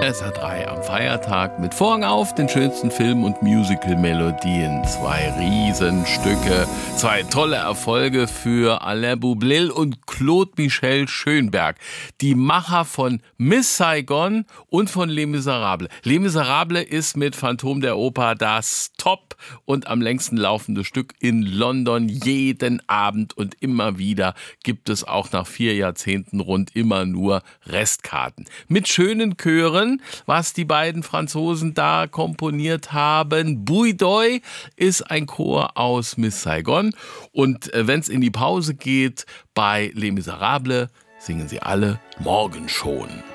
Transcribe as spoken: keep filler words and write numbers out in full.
S R drei am Feiertag mit Vorhang auf, den schönsten Film- und Musical-Melodien. Zwei Riesenstücke, zwei tolle Erfolge für Alain Boublil und Claude Michel Schönberg, die Macher von Miss Saigon und von Les Miserables. Les Miserables ist mit Phantom der Oper das Top und am längsten laufende Stück in London. Jeden Abend und immer wieder gibt es auch nach vier Jahrzehnten rund immer nur Restkarten. Mit schönen Chören, was die beiden Franzosen da komponiert haben. Bouidoy ist ein Chor aus Miss Saigon. Und wenn es in die Pause geht bei Les Miserables, singen sie alle Morgen schon.